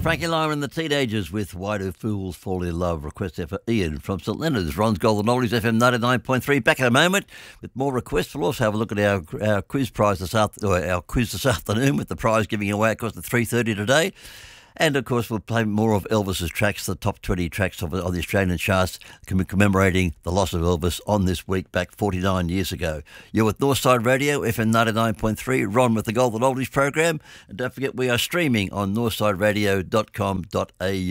Frankie Lyon and the Teenagers with Why Do Fools Fall in Love? Request there for Ian from St Leonard's. Ron's Golden Oldies, FM 99.3. Back in a moment with more requests. We'll also have a look at our quiz prize this afternoon with the prize giving away, of course, at 3:30 today. And, of course, we'll play more of Elvis's tracks, the top 20 tracks of the Australian charts, commemorating the loss of Elvis on this week back 49 years ago. You're with Northside Radio, FM 99.3, Ron with the Golden Oldies program. And don't forget, we are streaming on northsideradio.com.au.